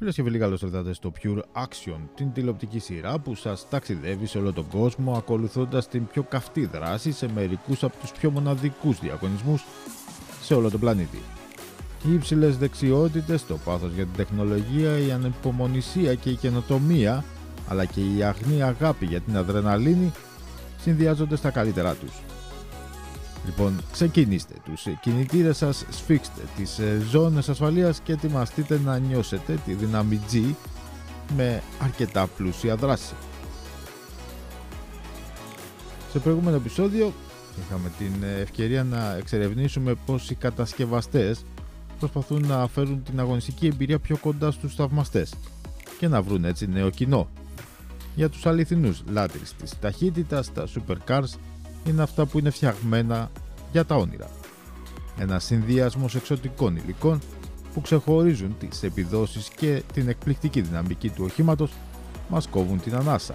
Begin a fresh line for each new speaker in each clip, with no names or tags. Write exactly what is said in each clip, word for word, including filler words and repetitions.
Φίλες και φίλοι, καλώς ήρθατε στο Pure Action, την τηλεοπτική σειρά που σας ταξιδεύει σε όλο τον κόσμο ακολουθώντας την πιο καυτή δράση σε μερικούς από τους πιο μοναδικούς διαγωνισμούς σε όλο τον πλανήτη. Οι υψηλές δεξιότητες, το πάθος για την τεχνολογία, η ανυπομονησία και η καινοτομία, αλλά και η αγνή αγάπη για την αδρεναλίνη συνδυάζονται στα καλύτερά τους. Λοιπόν, ξεκινήστε τους κινητήρες σας, σφίξτε τις ζώνες ασφαλείας και ετοιμαστείτε να νιώσετε τη δύναμη G με αρκετά πλούσια δράση. Σε προηγούμενο επεισόδιο είχαμε την ευκαιρία να εξερευνήσουμε πως οι κατασκευαστές προσπαθούν να φέρουν την αγωνιστική εμπειρία πιο κοντά στους θαυμαστές και να βρουν έτσι νέο κοινό. Για τους αληθινούς λάτρεις της ταχύτητας, τα supercars είναι αυτά που είναι φτιαγμένα για τα όνειρα. Ένα συνδυασμός εξωτικών υλικών που ξεχωρίζουν τις επιδόσεις και την εκπληκτική δυναμική του οχήματος μας κόβουν την ανάσα.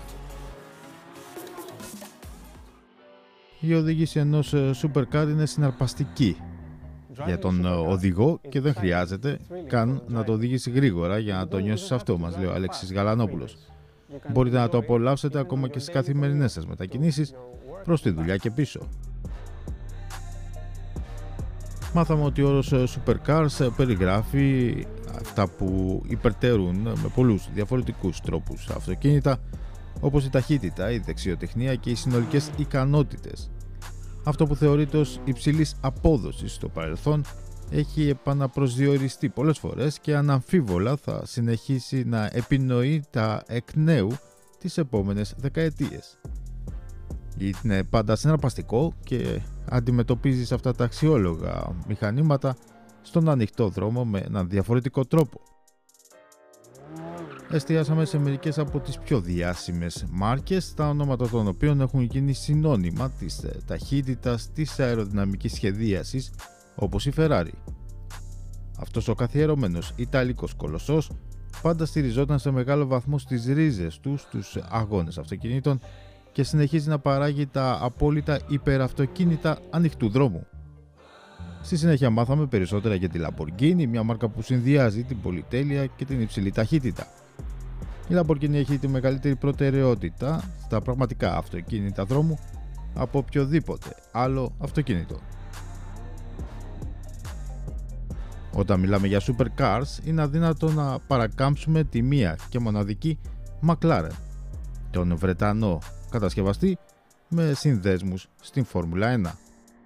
Η οδήγηση ενός supercar είναι συναρπαστική για τον οδηγό και δεν χρειάζεται καν να το οδηγήσει γρήγορα για να το νιώσεις αυτό, μας λέει ο Αλέξης Γαλανόπουλος. Μπορείτε να το απολαύσετε ακόμα και στις καθημερινές σας μετακινήσεις προς τη δουλειά και πίσω. Μάθαμε ότι ο όρος supercars περιγράφει αυτά που υπερτερούν με πολλούς διαφορετικούς τρόπους αυτοκίνητα, όπως η ταχύτητα, η δεξιοτεχνία και οι συνολικές ικανότητες. Αυτό που θεωρείται ως υψηλής απόδοσης στο παρελθόν έχει επαναπροσδιοριστεί πολλές φορές και αναμφίβολα θα συνεχίσει να επινοεί τα εκ νέου τις επόμενες δεκαετίες. Είναι πάντα συναρπαστικό και αντιμετωπίζεις αυτά τα αξιόλογα μηχανήματα στον ανοιχτό δρόμο με έναν διαφορετικό τρόπο. Εστιάσαμε σε μερικές από τις πιο διάσημες μάρκες, τα ονόματα των οποίων έχουν γίνει συνώνυμα της ταχύτητας, της αεροδυναμικής σχεδίασης, όπως η Ferrari. Αυτός ο καθιερωμένος Ιταλικός κολοσσός πάντα στηριζόταν σε μεγάλο βαθμό στις ρίζες του στους αγώνες αυτοκινήτων και συνεχίζει να παράγει τα απόλυτα υπεραυτοκίνητα ανοιχτού δρόμου. Στη συνέχεια μάθαμε περισσότερα για τη Lamborghini, μια μάρκα που συνδυάζει την πολυτέλεια και την υψηλή ταχύτητα. Η Lamborghini έχει τη μεγαλύτερη προτεραιότητα στα πραγματικά αυτοκίνητα δρόμου από οποιοδήποτε άλλο αυτοκίνητο. Όταν μιλάμε για supercars, είναι αδύνατο να παρακάμψουμε τη μία και μοναδική McLaren, τον Βρετανό κατασκευαστή με συνδέσμους στην Φόρμουλα ένα.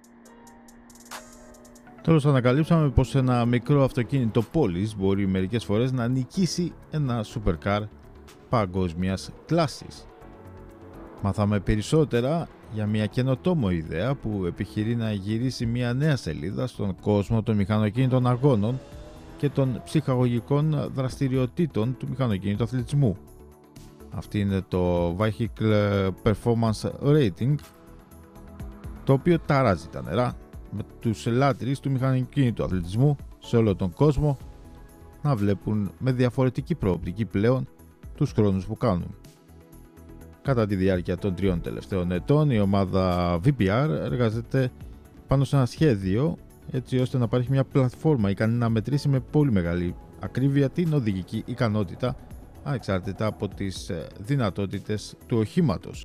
Τέλος, ανακαλύψαμε πως ένα μικρό αυτοκίνητο πόλης μπορεί μερικές φορές να νικήσει ένα supercar παγκόσμιας κλάσης. Μάθαμε περισσότερα για μια καινοτόμο ιδέα που επιχειρεί να γυρίσει μια νέα σελίδα στον κόσμο των μηχανοκίνητων αγώνων και των ψυχαγωγικών δραστηριοτήτων του μηχανοκίνητου αθλητισμού. Αυτή είναι το Vehicle Performance Rating, το οποίο ταράζει τα νερά με τους λάτρεις του μηχανοκίνητου αθλητισμού σε όλο τον κόσμο να βλέπουν με διαφορετική προοπτική πλέον τους χρόνους που κάνουν. Κατά τη διάρκεια των τριών τελευταίων ετών, η ομάδα βι πι αρ εργάζεται πάνω σε ένα σχέδιο έτσι ώστε να υπάρχει μια πλατφόρμα ικανή να μετρήσει με πολύ μεγάλη ακρίβεια την οδηγική ικανότητα ανεξάρτητα από τις δυνατότητες του οχήματος.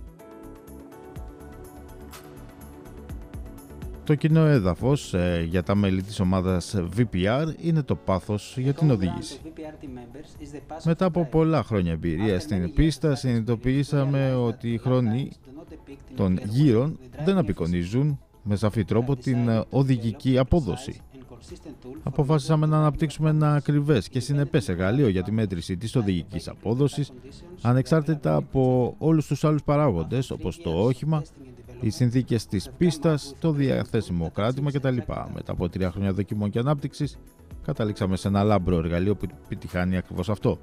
Το κοινό έδαφος ε, για τα μέλη της ομάδας βι πι αρ είναι το πάθος για την οδήγηση. Μετά από πολλά χρόνια εμπειρία στην πίστα, συνειδητοποιήσαμε ότι οι χρόνοι των γύρων δεν απεικονίζουν με σαφή τρόπο την οδηγική απόδοση. Αποφάσισαμε να αναπτύξουμε ένα ακριβές και συνεπές εργαλείο για τη μέτρηση της οδηγικής απόδοσης, ανεξάρτητα από όλους τους άλλους παράγοντες όπως το όχημα, οι συνθήκες της πίστας, το διαθέσιμο κράτημα κτλ. Μετά από τρία χρόνια δοκιμών και ανάπτυξης, καταλήξαμε σε ένα λάμπρο εργαλείο που επιτυχάνει ακριβώς αυτό.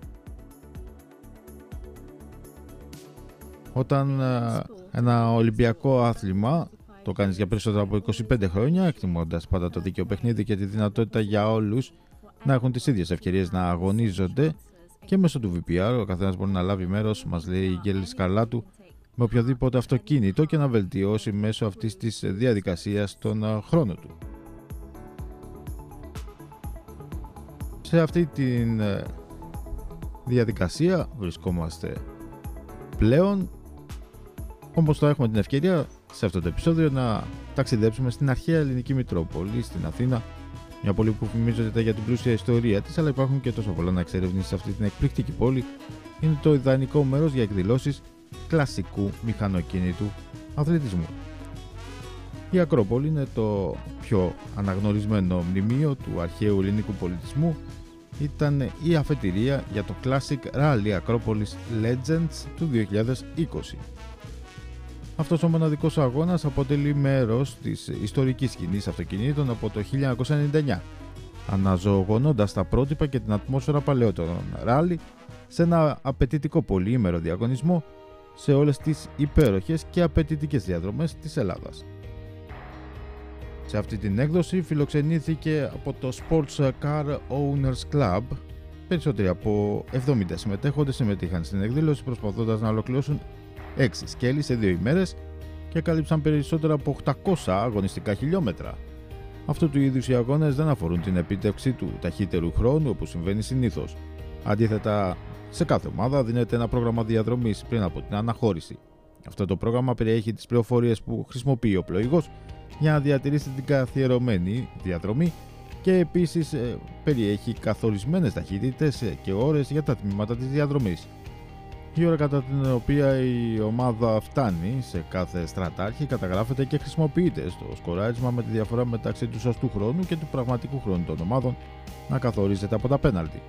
Όταν ένα ολυμπιακό άθλημα το κάνεις για περισσότερα από είκοσι πέντε χρόνια, εκτιμώντας πάντα το δίκαιο παιχνίδι και τη δυνατότητα για όλους να έχουν τις ίδιες ευκαιρίες να αγωνίζονται, και μέσω του βι πι αρ ο καθένας μπορεί να λάβει μέρος, μας λέει η Γκέλη Σκαρλάτου, με οποιοδήποτε αυτοκίνητο και να βελτιώσει μέσω αυτής της διαδικασίας τον χρόνο του. Σε αυτή την διαδικασία βρισκόμαστε πλέον, όμως θα έχουμε την ευκαιρία σε αυτό το επεισόδιο να ταξιδέψουμε στην αρχαία ελληνική Μητρόπολη, στην Αθήνα, μια πόλη που φημίζεται για την πλούσια ιστορία της, αλλά υπάρχουν και τόσο πολλά να εξερευνήσει σε αυτή την εκπληκτική πόλη. Είναι το ιδανικό μέρος για εκδηλώσεις κλασικού μηχανοκίνητου αθλητισμού. Η Ακρόπολη είναι το πιο αναγνωρισμένο μνημείο του αρχαίου ελληνικού πολιτισμού. Ήταν η αφετηρία για το Classic Rally Acropolis Legends του δύο χιλιάδες είκοσι. Αυτός ο μοναδικός αγώνας αποτελεί μέρος της ιστορικής σκηνής αυτοκινήτων από το χίλια εννιακόσια ενενήντα εννιά, αναζωογονώντας τα πρότυπα και την ατμόσφαιρα παλαιότερων ράλι σε ένα απαιτητικό πολυήμερο διαγωνισμό σε όλες τις υπέροχες και απαιτητικές διαδρομές της Ελλάδας. Σε αυτή την έκδοση φιλοξενήθηκε από το Sports Car Owners Club. Περισσότεροι από εβδομήντα συμμετέχοντες συμμετείχαν στην εκδήλωση, προσπαθώντας να ολοκληρώσουν έξι σκέλη σε δύο ημέρες και κάλυψαν περισσότερα από οκτακόσια αγωνιστικά χιλιόμετρα. Αυτού του είδους οι αγώνες δεν αφορούν την επίτευξη του ταχύτερου χρόνου όπως συμβαίνει συνήθως. Αντίθετα, σε κάθε ομάδα δίνεται ένα πρόγραμμα διαδρομής πριν από την αναχώρηση. Αυτό το πρόγραμμα περιέχει τις πληροφορίες που χρησιμοποιεί ο πλοηγός για να διατηρήσει την καθιερωμένη διαδρομή και επίσης ε, περιέχει καθορισμένες ταχύτητες και ώρες για τα τμήματα της διαδρομής. Η ώρα κατά την οποία η ομάδα φτάνει σε κάθε στρατάρχη καταγράφεται και χρησιμοποιείται στο σκοράρισμα, με τη διαφορά μεταξύ του σωστού χρόνου και του πραγματικού χρόνου των ομάδων να καθορίζεται από τα πέναλτι.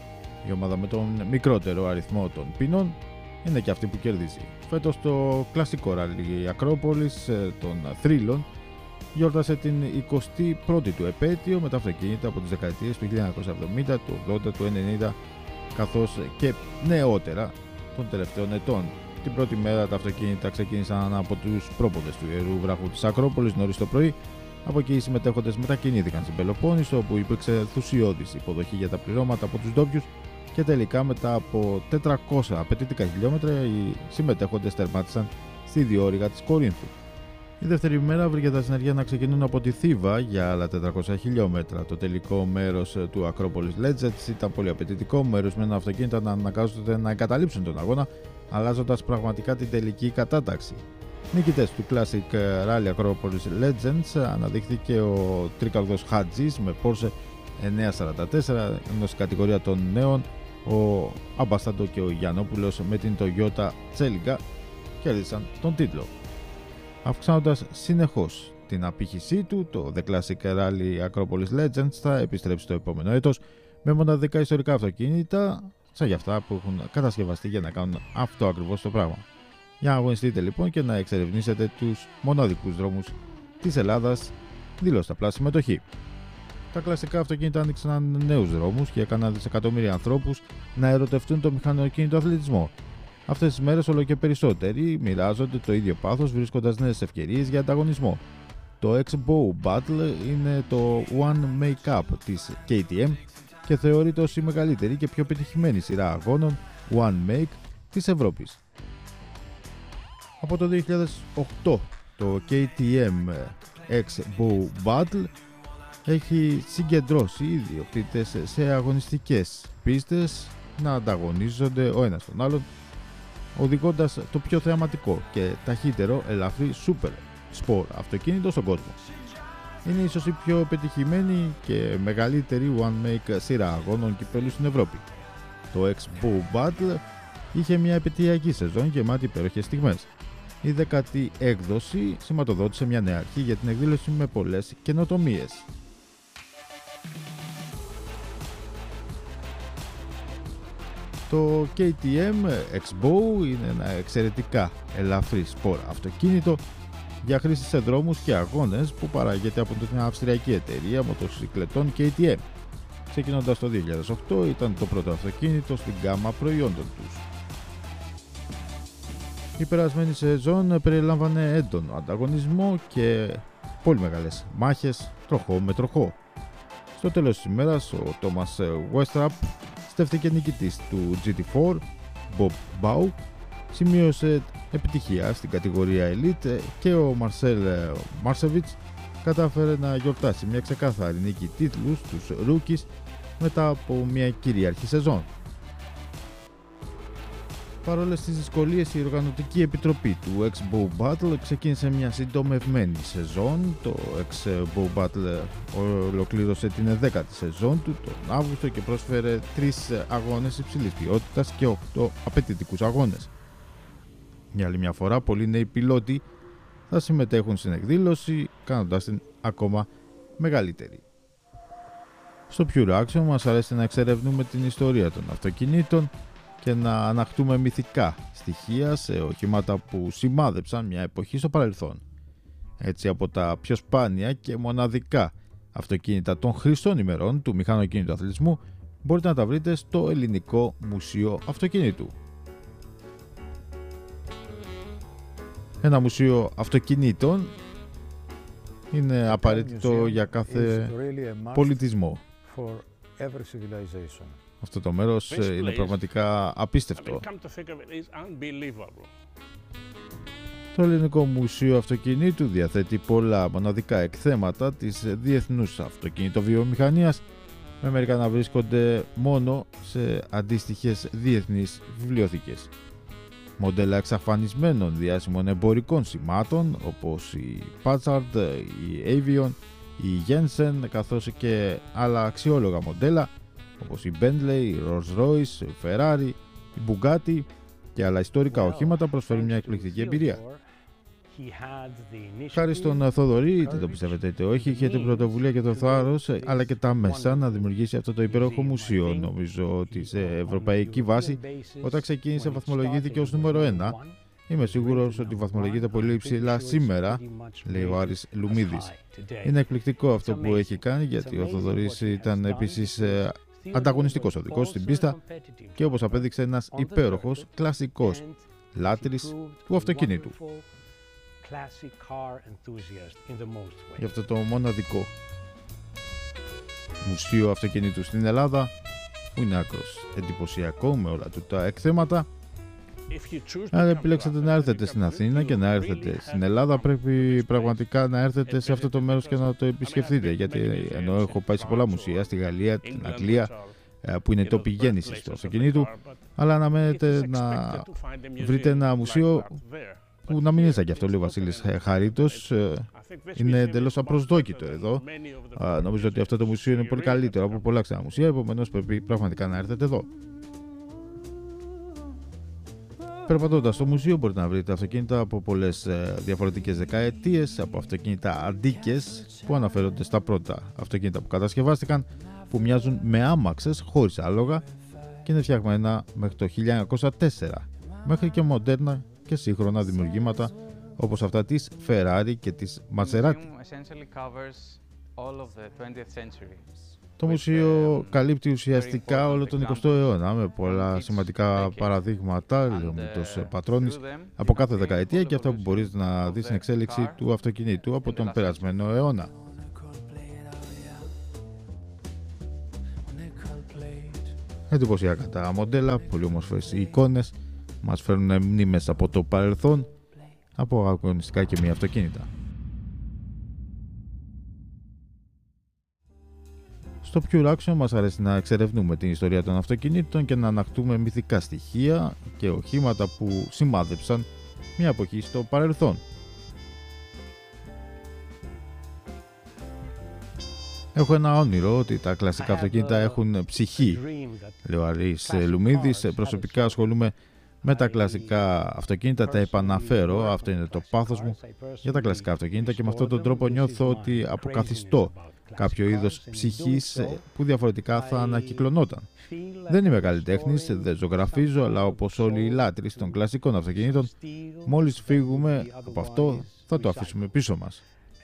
Η ομάδα με τον μικρότερο αριθμό των ποινών είναι και αυτή που κερδίζει. Φέτος το κλασικό ράλι Ακρόπολης των θρύλων γιόρτασε την εικοστή πρώτη του επέτειο με τα αυτοκίνητα από τις δεκαετίες του χίλια εννιακόσια εβδομήντα, του ογδόντα, του ενενήντα καθώς και νεότερα των τελευταίων ετών. Την πρώτη μέρα τα αυτοκίνητα ξεκίνησαν από τους πρόποδες του Ιερού Βράχου της Ακρόπολης νωρίς το πρωί. Από εκεί οι συμμετέχοντες μετακινήθηκαν στην Πελοπόννησο, όπου υπήρξε ενθουσιώδης υποδοχή για τα πληρώματα από τους ντόπιους και τελικά μετά από τετρακόσια απαιτητικά χιλιόμετρα οι συμμετέχοντες τερμάτισαν στη διόρυγα της Κορίνθου. Η δεύτερη μέρα βρήκε τα συνεργεία να ξεκινούν από τη Θήβα για άλλα τετρακόσια χιλιόμετρα. Το τελικό μέρος του Acropolis Legends ήταν πολύ απαιτητικό, με ορισμένα αυτοκίνητα να αναγκάζονται να εγκαταλείψουν τον αγώνα, αλλάζοντας πραγματικά την τελική κατάταξη. Νικητές του Classic Rally Acropolis Legends αναδείχθηκε ο τρίκαρδος Χατζής με Porsche εννιακόσια σαράντα τέσσερα, ενώ στην κατηγορία των νέων ο Αμπαστάντο και ο Γιαννόπουλος με την Toyota Celica κέρδισαν τον τίτλο. Αυξάνοντας συνεχώς την απήχησή του, το The Classic Rally Acropolis Legends θα επιστρέψει το επόμενο έτος με μοναδικά ιστορικά αυτοκίνητα σαν για αυτά που έχουν κατασκευαστεί για να κάνουν αυτό ακριβώς το πράγμα. Για να αγωνιστείτε λοιπόν και να εξερευνήσετε τους μοναδικούς δρόμους της Ελλάδας, δηλώστε απλά συμμετοχή. Τα κλασικά αυτοκίνητα άνοιξαν νέους δρόμους και έκαναν δισεκατομμύρια ανθρώπους να ερωτευτούν το μηχανοκίνητο αθλητισμό. Αυτές τις μέρες όλο και περισσότεροι μοιράζονται το ίδιο πάθος, βρίσκοντας νέες ευκαιρίες για ανταγωνισμό. Το X-Bow Battle είναι το One Make-up της κέι τι εμ και θεωρείται ως η μεγαλύτερη και πιο πετυχημένη σειρά αγώνων One Make της Ευρώπης. Από το δύο χιλιάδες οκτώ το κέι τι εμ X-Bow Battle έχει συγκεντρώσει ιδιοκτήτες σε αγωνιστικές πίστες να ανταγωνίζονται ο ένας τον άλλον, οδηγώντας το πιο θεαματικό και ταχύτερο ελαφρύ super sport αυτοκίνητο στον κόσμο. Είναι ίσως η πιο πετυχημένη και μεγαλύτερη One Make σειρά αγώνων κυπέλλου στην Ευρώπη. Το X-Bow Battle είχε μια επαιτειακή σεζόν γεμάτη υπέροχες στιγμές. Η δέκατη έκδοση σηματοδότησε μια νέα αρχή για την εκδήλωση με πολλές καινοτομίες. Το κέι τι εμ X-Bow είναι ένα εξαιρετικά ελαφρύ σπορ αυτοκίνητο για χρήση σε δρόμους και αγώνες που παράγεται από την αυστριακή εταιρεία μοτοσυκλετών κέι τι εμ. Ξεκινώντας το δύο χιλιάδες οκτώ ήταν το πρώτο αυτοκίνητο στην γκάμα προϊόντων τους. Η περασμένη σεζόν περιλάμβανε έντονο ανταγωνισμό και πολύ μεγάλες μάχες τροχό με τροχό. Στο τέλος της ημέρας ο Τόμας Westrap στέφθηκε νικητής του τζι τι φορ, Bob Baugh, σημείωσε επιτυχία στην κατηγορία Elite και ο Μαρσέλ Μάρσεβιτς κατάφερε να γιορτάσει μια ξεκάθαρη νίκη τίτλου στους Rookies μετά από μια κυρίαρχη σεζόν. Παρόλες τις δυσκολίες, η οργανωτική επιτροπή του Expo Battle ξεκίνησε μια συντομευμένη σεζόν. Το Expo Battle ολοκλήρωσε την δέκατη σεζόν του τον Αύγουστο και πρόσφερε τρεις αγώνες υψηλής ποιότητας και οκτώ απαιτητικούς αγώνες. Για άλλη μια φορά, πολλοί νέοι πιλότοι θα συμμετέχουν στην εκδήλωση, κάνοντας την ακόμα μεγαλύτερη. Στο Pure Action μας αρέσει να εξερευνούμε την ιστορία των αυτοκινήτων και να αναχτούμε μυθικά στοιχεία σε οχήματα που σημάδεψαν μια εποχή στο παρελθόν. Έτσι, από τα πιο σπάνια και μοναδικά αυτοκίνητα των χρυσών ημερών του μηχανοκίνητου αθλητισμού μπορείτε να τα βρείτε στο Ελληνικό Μουσείο Αυτοκινήτου. Ένα μουσείο αυτοκινήτων είναι απαραίτητο για κάθε πολιτισμό. Αυτό το μέρος είναι πραγματικά απίστευτο. Το Ελληνικό Μουσείο Αυτοκινήτου διαθέτει πολλά μοναδικά εκθέματα της διεθνούς αυτοκινητοβιομηχανίας, με μερικά να βρίσκονται μόνο σε αντίστοιχες διεθνείς βιβλιοθήκες. Μοντέλα εξαφανισμένων διάσημων εμπορικών σημάτων όπως η Packard, η Avion, η Jensen, καθώς και άλλα αξιόλογα μοντέλα όπως η Bentley, η Rolls Royce, η Ferrari, η Bugatti και άλλα ιστορικά οχήματα προσφέρουν μια εκπληκτική εμπειρία. Χάρη στον Θοδωρή, είτε το πιστεύετε είτε όχι, είχε την πρωτοβουλία και το θάρρος αλλά και τα μέσα να δημιουργήσει αυτό το υπέροχο μουσείο. Νομίζω ότι σε ευρωπαϊκή βάση, όταν ξεκίνησε, βαθμολογήθηκε ως νούμερο ένα. Είμαι σίγουρος ότι βαθμολογείται πολύ υψηλά σήμερα, λέει ο Άρης Λουμίδης. Είναι εκπληκτικό αυτό που έχει κάνει, γιατί ο Θοδωρής ήταν επίσης ανταγωνιστικός οδηγός στην πίστα και, όπως απέδειξε, ένας υπέροχος κλασικός λάτρης του αυτοκινήτου. Γι' αυτό το μοναδικό μουσείο αυτοκινήτου στην Ελλάδα, που είναι άκρως εντυπωσιακό με όλα του τα εκθέματα. Αν επιλέξετε να έρθετε στην Αθήνα και να έρθετε στην Ελλάδα, πρέπει πραγματικά να έρθετε σε αυτό το μέρος και να το επισκεφτείτε, γιατί ενώ έχω πάει σε πολλά μουσεία, στη Γαλλία, την Αγγλία, που είναι τόποι γέννησης του αυτοκινήτου, αλλά αναμένετε να βρείτε ένα μουσείο που να μην είναι σαν κι αυτό, λέει ο Βασίλης Χαρίτος. Είναι εντελώς απροσδόκητο εδώ. Α, νομίζω ότι αυτό το μουσείο είναι πολύ καλύτερο από πολλά ξένα μουσεία, επομένως πρέπει πραγματικά να έρθετε εδώ. Περπατώντας στο μουσείο μπορείτε να βρείτε αυτοκίνητα από πολλές διαφορετικές δεκαετίες, από αυτοκίνητα αντίκες που αναφέρονται στα πρώτα αυτοκίνητα που κατασκευάστηκαν, που μοιάζουν με άμαξες χωρίς άλογα και είναι φτιαγμένα μέχρι το χίλια εννιακόσια τέσσερα, μέχρι και μοντέρνα και σύγχρονα δημιουργήματα όπως αυτά της Ferrari και της Maserati. Το μουσείο καλύπτει ουσιαστικά όλο τον εικοστό αιώνα με πολλά σημαντικά παραδείγματα, Λεωνίδος Πατρώνης, από κάθε δεκαετία και αυτά που μπορείς να δεις στην εξέλιξη του αυτοκινήτου από τον περασμένο αιώνα. Εντυπωσιακά τα μοντέλα, πολύ όμορφες οι εικόνες, μας φέρνουν μνήμες από το παρελθόν, από αγωνιστικά και μη αυτοκίνητα. Στο Pure Action μας αρέσει να εξερευνούμε την ιστορία των αυτοκινήτων και να ανακτούμε μυθικά στοιχεία και οχήματα που σημάδεψαν μια εποχή στο παρελθόν. Έχω ένα όνειρο ότι τα κλασικά αυτοκίνητα έχουν ψυχή, λέει ο Άρης Λουμίδης. Προσωπικά ασχολούμαι με τα κλασικά αυτοκίνητα, τα επαναφέρω, αυτό είναι το πάθος μου για τα κλασικά αυτοκίνητα και με αυτόν τον τρόπο νιώθω ότι αποκαθιστώ κάποιο είδος ψυχής που διαφορετικά θα ανακυκλωνόταν. Δεν είμαι καλλιτέχνης, δεν ζωγραφίζω, αλλά όπως όλοι οι λάτρεις των κλασικών αυτοκινήτων, μόλις φύγουμε από αυτό θα το αφήσουμε πίσω μας.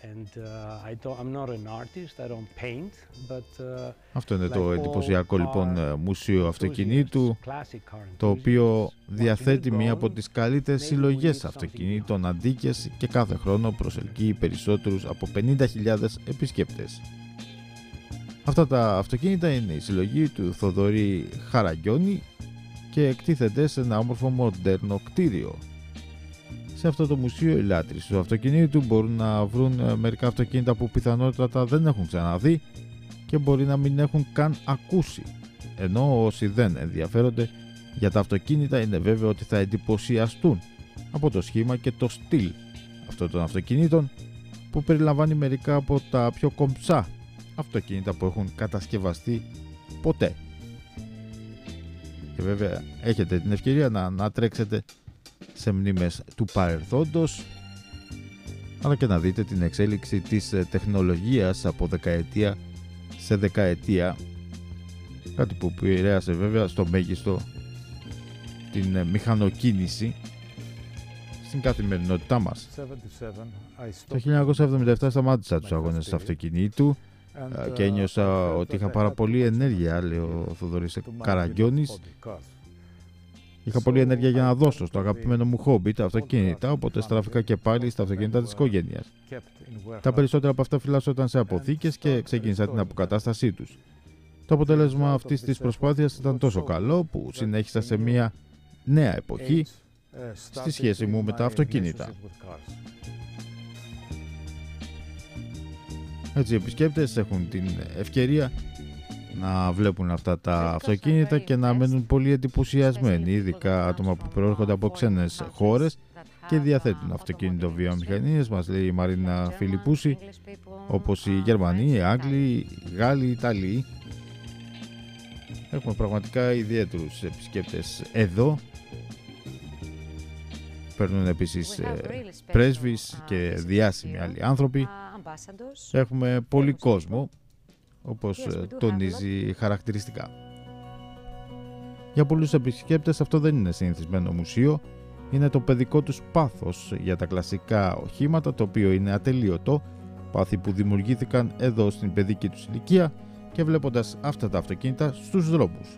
Αυτό είναι το εντυπωσιακό λοιπόν μουσείο αυτοκινήτου, το οποίο διαθέτει μία από τις καλύτερες συλλογές αυτοκινήτων αντίκες και κάθε χρόνο προσελκύει περισσότερους από πενήντα χιλιάδες επισκέπτες. Αυτά τα αυτοκίνητα είναι η συλλογή του Θοδωρή Χαραγκιόνη και εκτίθεται σε ένα όμορφο μοντέρνο κτίριο. Σε αυτό το μουσείο οι λάτρεις του αυτοκινήτου μπορούν να βρουν μερικά αυτοκίνητα που πιθανότατα δεν έχουν ξαναδεί και μπορεί να μην έχουν καν ακούσει, ενώ όσοι δεν ενδιαφέρονται Για τα αυτοκίνητα είναι βέβαιο ότι θα εντυπωσιαστούν από το σχήμα και το στυλ αυτών των αυτοκινήτων, που περιλαμβάνει μερικά από τα πιο κομψά αυτοκίνητα που έχουν κατασκευαστεί ποτέ. Και βέβαια έχετε την ευκαιρία να ανατρέξετε σε μνήμες του παρελθόντος, αλλά και να δείτε την εξέλιξη της τεχνολογίας από δεκαετία σε δεκαετία, κάτι που επηρέασε βέβαια στο μέγιστο την μηχανοκίνηση στην καθημερινότητά μας. Το χίλια εννιακόσια εβδομήντα επτά σταμάτησα τους αγώνες του αυτοκινήτου και ένιωσα ότι είχα πάρα πολύ ενέργεια, λέει ο Θοδωρής Καραγκιόνης. Είχα πολλή ενέργεια για να δώσω στο αγαπημένο μου χόμπι, τα αυτοκίνητα, οπότε στράφηκα και πάλι στα αυτοκίνητα της οικογένειας. Τα περισσότερα από αυτά φυλάσσονταν σε αποθήκες και ξεκίνησα την αποκατάστασή τους. Το αποτέλεσμα αυτής της προσπάθειας ήταν τόσο καλό που συνέχισα σε μια νέα εποχή στη σχέση μου με τα αυτοκίνητα. Έτσι οι επισκέπτες έχουν την ευκαιρία να βλέπουν αυτά τα αυτοκίνητα και να μένουν πολύ εντυπωσιασμένοι, ειδικά άτομα που προέρχονται από ξένες χώρες και διαθέτουν αυτοκίνητο βιομηχανίες, μας λέει η Μαρίνα Φιλιππούση, όπως οι Γερμανοί, οι Άγγλοι, οι Γάλλοι, οι Ιταλοί. Έχουμε πραγματικά ιδιαίτερους επισκέπτες εδώ. Παίρνουν επίσης πρέσβεις και διάσημοι άλλοι άνθρωποι. Έχουμε πολύ κόσμο, όπως τονίζει χαρακτηριστικά. Για πολλούς επισκέπτες αυτό δεν είναι συνηθισμένο μουσείο, είναι το παιδικό τους πάθος για τα κλασικά οχήματα, το οποίο είναι ατελείωτο, πάθη που δημιουργήθηκαν εδώ στην παιδική τους ηλικία και βλέποντας αυτά τα αυτοκίνητα στους δρόμους.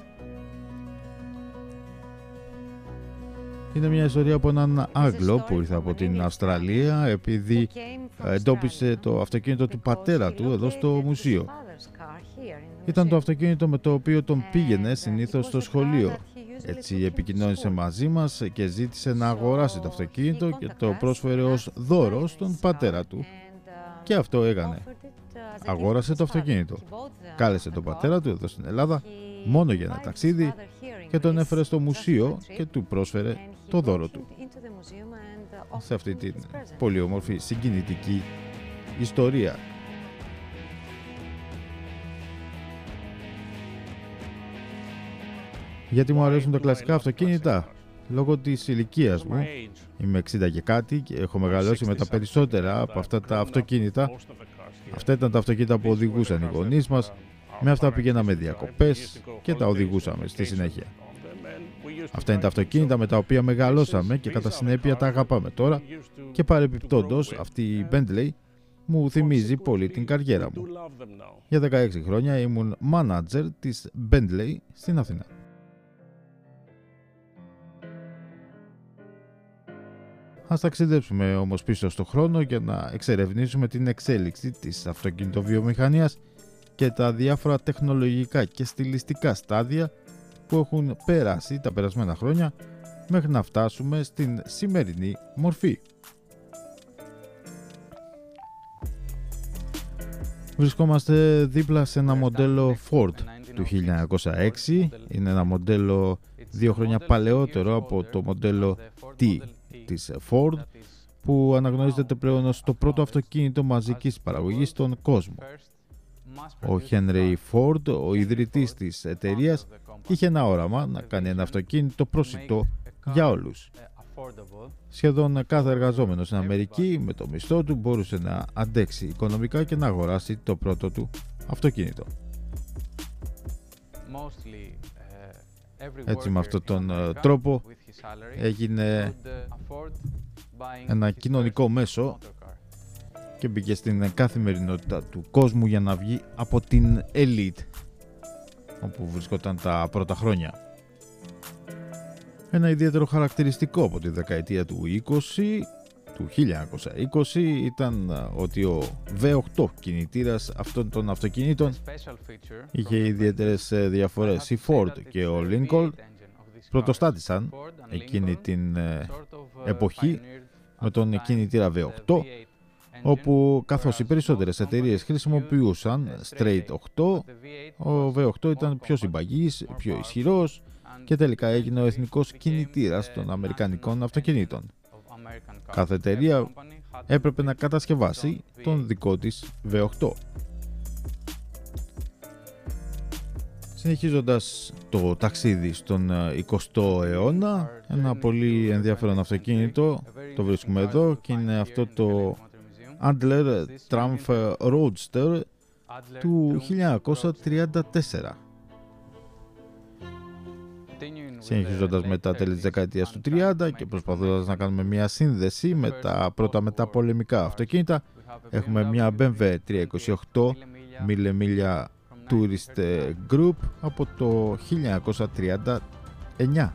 Είναι μια ιστορία από έναν Άγγλο που ήρθε από την Αυστραλία επειδή εντόπισε το αυτοκίνητο του πατέρα του εδώ στο μουσείο. Ήταν το αυτοκίνητο με το οποίο τον πήγαινε συνήθως στο σχολείο. Έτσι επικοινώνησε μαζί μας και ζήτησε να αγοράσει το αυτοκίνητο και το πρόσφερε ως δώρο στον πατέρα του. Και αυτό έκανε. Αγόρασε το αυτοκίνητο. Κάλεσε τον πατέρα του εδώ στην Ελλάδα μόνο για ένα ταξίδι και τον έφερε στο μουσείο και του πρόσφερε το δώρο του. Σε αυτή την πολύ όμορφη συγκινητική ιστορία. Γιατί μου αρέσουν τα κλασικά αυτοκίνητα? Λόγω της ηλικίας μου, είμαι εξήντα και κάτι και έχω μεγαλώσει με τα περισσότερα από αυτά τα αυτοκίνητα. Αυτά ήταν τα αυτοκίνητα που οδηγούσαν οι γονείς μας, με αυτά πηγαίναμε διακοπές και τα οδηγούσαμε στη συνέχεια. Αυτά είναι τα αυτοκίνητα με τα οποία μεγαλώσαμε και κατά συνέπεια τα αγαπάμε τώρα και παρεπιπτόντως αυτή η Bentley μου θυμίζει πολύ την καριέρα μου. Για δεκαέξι χρόνια ήμουν manager της Bentley στην Αθήνα. Ας ταξιδέψουμε όμως πίσω στο χρόνο για να εξερευνήσουμε την εξέλιξη της αυτοκινητοβιομηχανίας και τα διάφορα τεχνολογικά και στιλιστικά στάδια που έχουν περάσει τα περασμένα χρόνια μέχρι να φτάσουμε στην σημερινή μορφή. Βρισκόμαστε δίπλα σε ένα μοντέλο Ford του χίλια εννιακόσια έξι. Είναι ένα μοντέλο δύο χρόνια παλαιότερο από το μοντέλο T της Ford, που αναγνωρίζεται πλέον ως το πρώτο αυτοκίνητο μαζικής παραγωγής στον κόσμο. Ο Henry Ford, ο ιδρυτής της εταιρείας, είχε ένα όραμα να κάνει ένα αυτοκίνητο προσιτό για όλους. Σχεδόν κάθε εργαζόμενος στην Αμερική με το μισθό του μπορούσε να αντέξει οικονομικά και να αγοράσει το πρώτο του αυτοκίνητο. Έτσι, με αυτόν τον τρόπο έγινε ένα κοινωνικό μέσο και μπήκε στην καθημερινότητα του κόσμου για να βγει από την elite όπου βρισκόταν τα πρώτα χρόνια. Ένα ιδιαίτερο χαρακτηριστικό από τη δεκαετία του είκοσι, του χίλια εννιακόσια είκοσι, ήταν ότι ο βι οκτώ κινητήρας αυτών των αυτοκινήτων είχε ιδιαίτερες διαφορές. Η Ford και ο Lincoln πρωτοστάτησαν εκείνη την εποχή με τον κινητήρα βι οκτώ, όπου καθώς οι περισσότερες εταιρείες χρησιμοποιούσαν Straight οκτώ, ο βι οκτώ ήταν πιο συμπαγής, πιο ισχυρός και τελικά έγινε ο εθνικός κινητήρας των αμερικανικών αυτοκινήτων. Κάθε εταιρεία έπρεπε να κατασκευάσει τον δικό της βι οκτώ. Συνεχίζοντας το ταξίδι στον εικοστό αιώνα, ένα πολύ ενδιαφέρον αυτοκίνητο το βρίσκουμε εδώ και είναι αυτό το Adler Triumph Roadster του χίλια εννιακόσια τριάντα τέσσερα. Συνεχίζοντας με τα τέλη της δεκαετίας του τριάντα και προσπαθώντας να κάνουμε μια σύνδεση με τα πρώτα μεταπολεμικά αυτοκίνητα, έχουμε μια μπι εμ ντάμπλιου τριακόσια είκοσι οκτώ μιλεμίλια Tourist Group από το χίλια εννιακόσια τριάντα εννιά.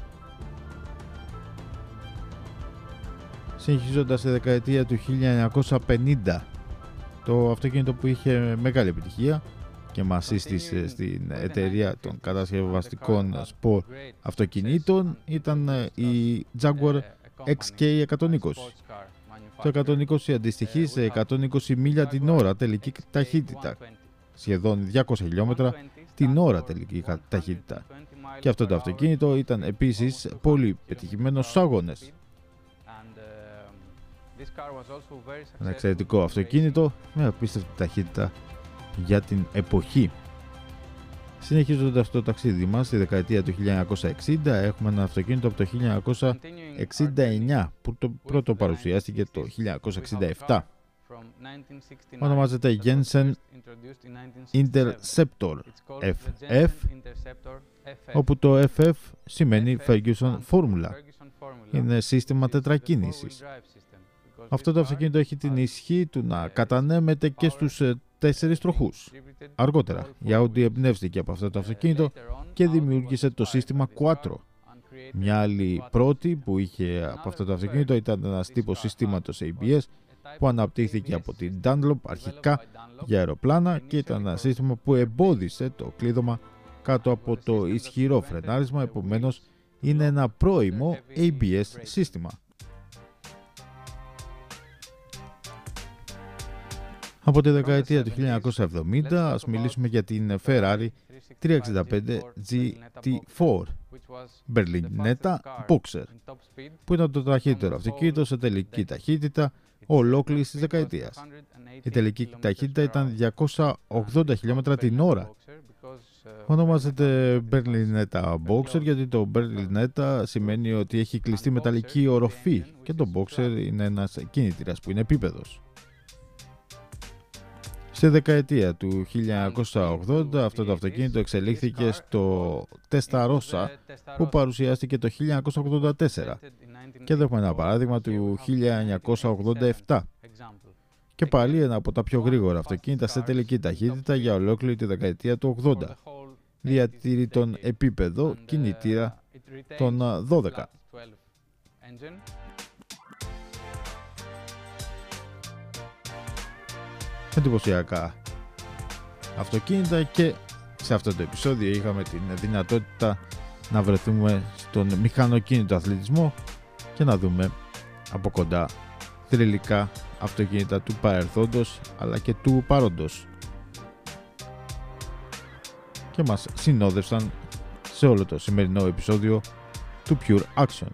Συνεχίζοντας στη δεκαετία του χίλια εννιακόσια πενήντα, το αυτοκίνητο που είχε μεγάλη επιτυχία και μας σύστησε στην εταιρεία των κατασκευαστικών σπορ αυτοκινήτων ήταν η Jaguar εξ κέι εκατόν είκοσι. Το εκατόν είκοσι αντιστοιχεί σε εκατόν είκοσι μίλια την ώρα τελική ταχύτητα, σχεδόν διακόσια χιλιόμετρα την ώρα τελική ταχύτητα. Και αυτό το αυτοκίνητο ήταν επίσης πολύ πετυχημένο στους αγώνες. Ένα εξαιρετικό αυτοκίνητο με απίστευτη ταχύτητα για την εποχή. Συνεχίζοντας το ταξίδι μας στη δεκαετία του χίλια εννιακόσια εξήντα, έχουμε ένα αυτοκίνητο από το χίλια εννιακόσια εξήντα εννιά που το πρώτο παρουσιάστηκε το χίλια εννιακόσια εξήντα επτά. Ονομάζεται Jensen Interceptor εφ εφ, όπου το εφ εφ σημαίνει Ferguson Formula. Είναι σύστημα τετρακίνησης. Αυτό το αυτοκίνητο έχει την ισχύ του να κατανέμεται και στους τέσσερις τροχούς. Αργότερα, η Audi εμπνεύστηκε από αυτό το αυτοκίνητο και δημιούργησε το σύστημα Quattro. Μια άλλη πρώτη που είχε από αυτό το αυτοκίνητο ήταν ένας τύπος συστήματος έι μπι ες που αναπτύχθηκε από την Dunlop αρχικά για αεροπλάνα και ήταν ένα σύστημα που εμπόδισε το κλείδωμα κάτω από το ισχυρό φρενάρισμα, επομένως είναι ένα πρώιμο έι μπι ες σύστημα. Από τη δεκαετία του χίλια εννιακόσια εβδομήντα ας μιλήσουμε για την Ferrari τριακόσια εξήντα πέντε τζι τι φορ Berlinetta Boxer, που ήταν το ταχύτερο αυτοκίνητο σε τελική ταχύτητα ολόκληρης της δεκαετίας. Η τελική ταχύτητα ήταν διακόσια ογδόντα χιλιόμετρα την ώρα. Ονομάζεται Berlinetta Boxer γιατί το Berlinetta σημαίνει ότι έχει κλειστή μεταλλική οροφή και το Boxer είναι ένας κινητήρας που είναι επίπεδος. Στη δεκαετία του χίλια εννιακόσια ογδόντα αυτό το αυτοκίνητο εξελίχθηκε στο Testarossa που παρουσιάστηκε το χίλια εννιακόσια ογδόντα τέσσερα και εδώ έχουμε ένα παράδειγμα του χίλια εννιακόσια ογδόντα επτά και πάλι ένα από τα πιο γρήγορα αυτοκίνητα σε τελική ταχύτητα για ολόκληρη τη δεκαετία του ογδόντα. Διατηρεί τον επίπεδο κινητήρα των δώδεκα. Εντυπωσιακά αυτοκίνητα και σε αυτό το επεισόδιο είχαμε την δυνατότητα να βρεθούμε στον μηχανοκίνητο αθλητισμό και να δούμε από κοντά θρυλικά αυτοκίνητα του παρελθόντος αλλά και του παρόντος και μας συνόδευσαν σε όλο το σημερινό επεισόδιο του Pure Action.